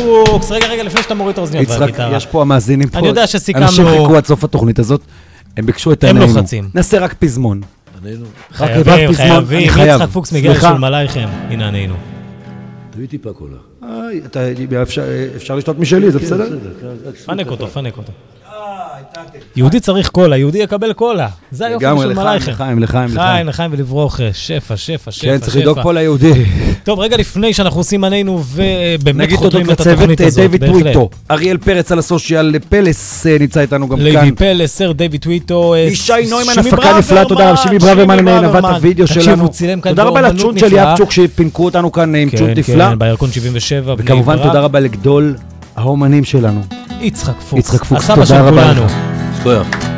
פוקס. רגע, לפני שאתה מוריד את האוזניות והגיטרה. יש פה המאזינים פה. אני יודע שסיכמנו... אנשים חיכו עד סוף התוכנית הזאת, הם ביקשו את עינינו. הם לוחצים. נעשה רק פזמון. חייבים. יצחק פוקס מגיע לשול מלאיכם. הנה ענינו. תביא טיפה קולה. אפשר לשתות משלי, זה בסדר? פנק אותו. יהודי צריך קולה, יהודי יקבל קולה. זה היופי של מלאיכם. לחיים ולברוך, שפע. כן, צריך לדאוג פה ליהודי. טוב, רגע לפני שאנחנו עושים ענינו ובאמת נגיד חותרים תודות את התוכנית לצוות הזאת. דיוויד טוויטו, אריאל פרץ על הסושיאל, פלס נמצא איתנו גם כאן. לוי פלס, סר דיוויד טוויטו, ישי נוימן, הפקה נפלאה, תודה רבה, שימי ברוורמן, נבט הוידאו שלנו. תודה רבה לצ'ונט של יפצ'וק שפינקו אותנו כאן עם צ'ונט נפלא. כן, בירקון 77. וכמובן תודה רבה לגדול האומנים שלנו. יצחק פוקס. הסבא של כולנו. סקויה.